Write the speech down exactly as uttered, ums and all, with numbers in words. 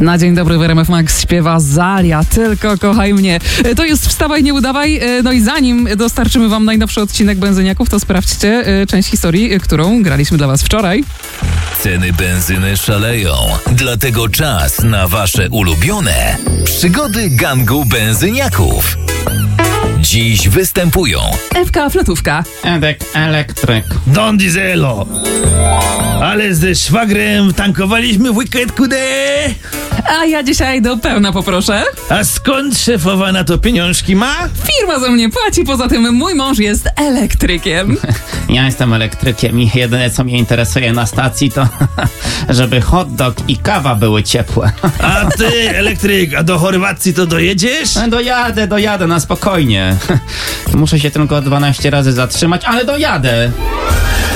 Na dzień dobry w R M F Max śpiewa Zalia, tylko kochaj mnie. To jest Wstawaj, nie udawaj. No i zanim dostarczymy wam najnowszy odcinek Benzyniaków, to sprawdźcie część historii, którą graliśmy dla was wczoraj. Ceny benzyny szaleją, dlatego czas na wasze ulubione przygody gangu benzyniaków. Dziś występują Ewka Flotówka, Edek Elektryk, Don Dieselo. Ale ze szwagrem tankowaliśmy w weekend, kude. a ja dzisiaj do pełna poproszę. A skąd szefowa na to pieniążki ma? Firma za mnie płaci, poza tym mój mąż jest elektrykiem. ja jestem elektrykiem i jedyne co mnie interesuje na stacji to żeby hot dog i kawa były ciepłe. A ty, elektryk, a do Chorwacji to dojedziesz? Dojadę, dojadę na spokojnie. Muszę się tylko dwanaście razy zatrzymać, ale dojadę.